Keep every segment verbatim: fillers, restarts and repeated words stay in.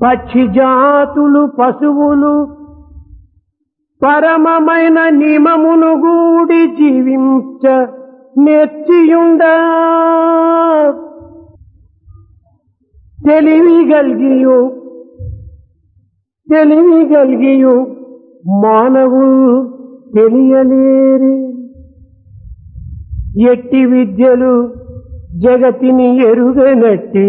పక్షి జాతులు పశువులు పరమమైన నియమమును గూడి జీవించ నేర్చియుండా తెలివి గల్గియు తెలివి గల్గియు మానవులు తెలియలేరు. ఎట్టి విద్యలు జగతిని ఎరుగనట్టి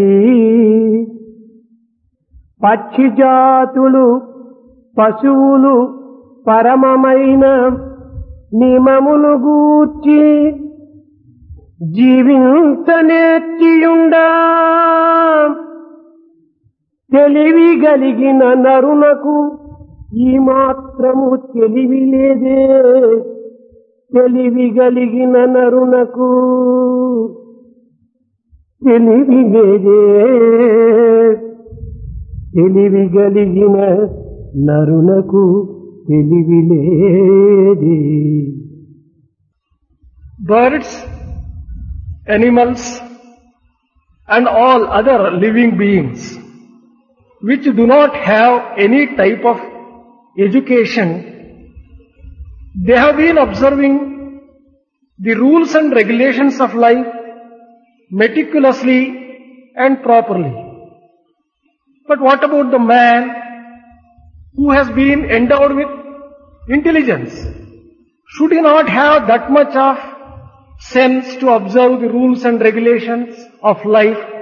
పక్షి జాతులు పశువులు పరమమైన నియమమును గూర్చి జీవించనేర్చియుండా తెలివి గలిగిన నరునకు ఈ మాత్రము తెలివి లేదే. తెలివి గలిగిన నరునకు తెలివి లేదే. తెలివి గలిగిన నరునకు తెలివి లేదే. Birds, animals and all other living beings which do not have any type of education, they have been observing the rules and regulations of life meticulously and properly. But what about the man who has been endowed with intelligence? Should he not have that much of sense to observe the rules and regulations of life